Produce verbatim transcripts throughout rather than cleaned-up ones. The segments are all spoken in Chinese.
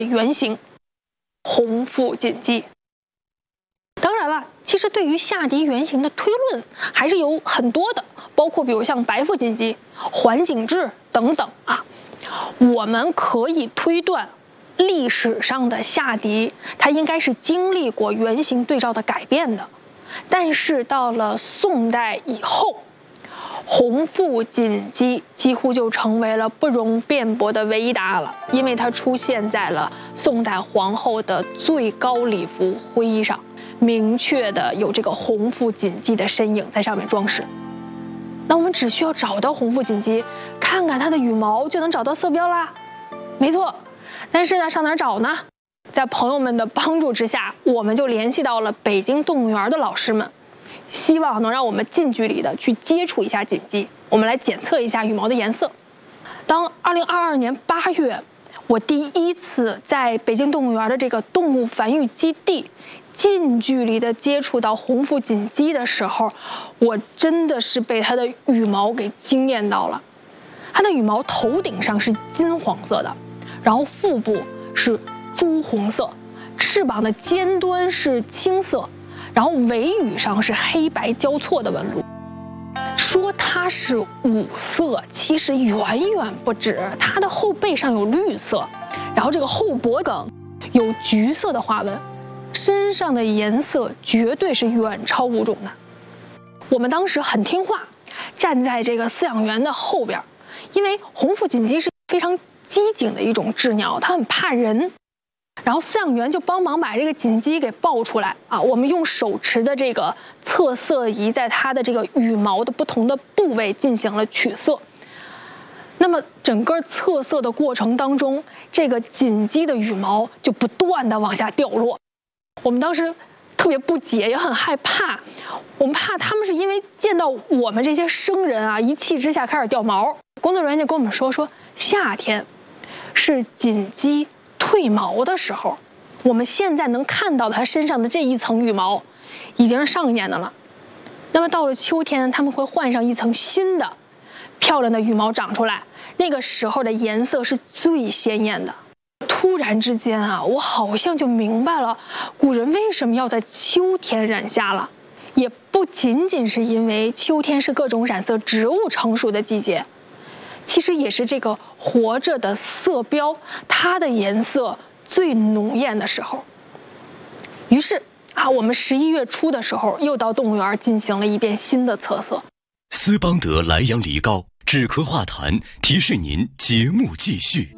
原型——红腹锦鸡。当然了，其实对于下敌原型的推论还是有很多的，包括比如像白腹锦鸡、环景雉等等啊。我们可以推断，历史上的下敌它应该是经历过原型对照的改变的，但是到了宋代以后，红腹锦鸡几乎就成为了不容辩驳的唯一答案了，因为它出现在了宋代皇后的最高礼服徽衣上，明确的有这个红腹锦鸡的身影在上面装饰。那我们只需要找到红腹锦鸡，看看它的羽毛，就能找到色标啦。没错，但是呢，上哪儿找呢？在朋友们的帮助之下，我们就联系到了北京动物园的老师们，希望能让我们近距离的去接触一下锦鸡，我们来检测一下羽毛的颜色。当二零二二年八月，我第一次在北京动物园的这个动物繁育基地近距离的接触到红腹锦鸡的时候，我真的是被它的羽毛给惊艳到了。它的羽毛头顶上是金黄色的，然后腹部是朱红色，翅膀的尖端是青色，然后尾羽上是黑白交错的纹路。说它是五色，其实远远不止，它的后背上有绿色，然后这个后脖梗有橘色的花纹，身上的颜色绝对是远超物种的。我们当时很听话，站在这个饲养员的后边，因为红腹锦鸡是非常机警的一种雉鸟，它很怕人。然后饲养员就帮忙把这个锦鸡给抱出来啊，我们用手持的这个测色仪在它的这个羽毛的不同的部位进行了取色。那么整个测色的过程当中，这个锦鸡的羽毛就不断的往下掉落。我们当时特别不解，也很害怕，我们怕他们是因为见到我们这些生人啊，一气之下开始掉毛。工作人员就跟我们说说，夏天是锦鸡褪毛的时候，我们现在能看到它身上的这一层羽毛已经是上一年的了。那么到了秋天，他们会换上一层新的漂亮的羽毛长出来，那个时候的颜色是最鲜艳的。突然之间啊，我好像就明白了古人为什么要在秋天染夏了，也不仅仅是因为秋天是各种染色植物成熟的季节，其实也是这个活着的色标它的颜色最浓艳的时候。于是啊，我们十一月初的时候又到动物园进行了一遍新的测色。 斯邦德莱阳梨膏止咳化痰，提示您节目继续。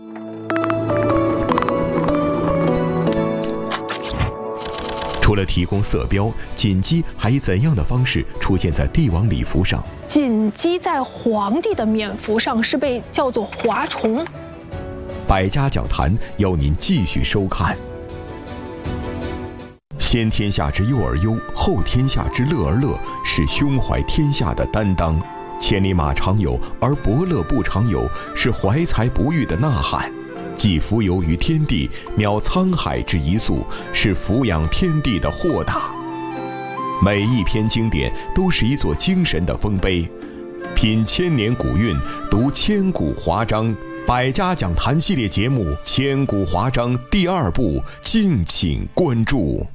除了提供色标，锦鸡还以怎样的方式出现在帝王礼服上？ 锦鸡在皇帝的冕服上是被叫做华虫。 百家讲坛邀您继续收看。先天下之忧而忧，后天下之乐而乐，是胸怀天下的担当。千里马常有，而伯乐不常有，是怀才不遇的呐喊。既浮游于天地，渺沧海之一粟，是俯仰天地的豁达。每一篇经典都是一座精神的丰碑，品千年古韵，读千古华章。百家讲坛系列节目《千古华章》第二部，敬请关注。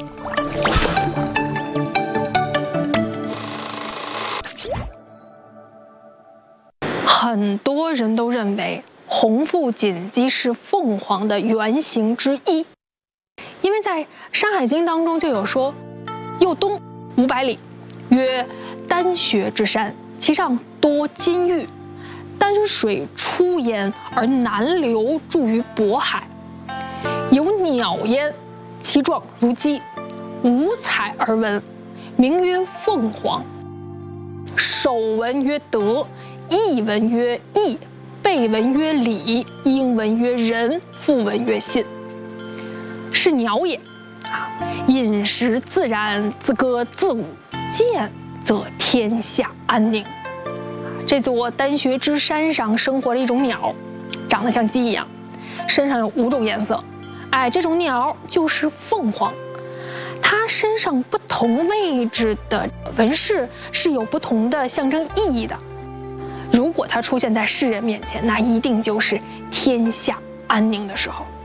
很多人都认为红腹锦鸡是凤凰的原型之一，因为在《山海经》当中就有说，右东五百里，曰丹穴之山，其上多金玉，丹水出焉而南流，注于渤海。有鸟焉，其状如鸡，五彩而文，名曰凤凰。首文曰德，翼文曰义，背文曰礼，应文曰仁，复文曰信。是鸟也啊，饮食自然，自歌自舞，见则天下安宁。这座丹穴之山上生活了一种鸟，长得像鸡一样，身上有五种颜色。哎，这种鸟就是凤凰。它身上不同位置的纹饰是有不同的象征意义的。如果它出现在世人面前，那一定就是天下安宁的时候。